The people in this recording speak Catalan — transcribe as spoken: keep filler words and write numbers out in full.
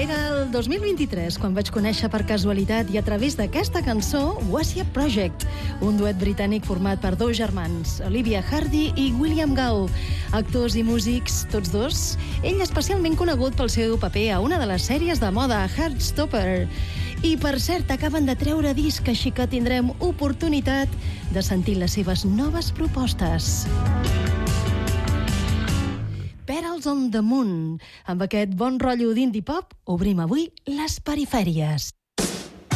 Era el dos mil vint-i-tres quan vaig conèixer per casualitat i a través d'aquesta cançó Wasia Project, un duet britànic format per dos germans, Olivia Hardy i William Gao, actors i músics, tots dos. Ell especialment conegut pel seu paper a una de les sèries de moda Heartstopper. I, per cert, acaben de treure disc, així que tindrem oportunitat de sentir les seves noves propostes. Petals on the Moon. Amb aquest bon rotllo d'indie pop, obrim avui les perifèries.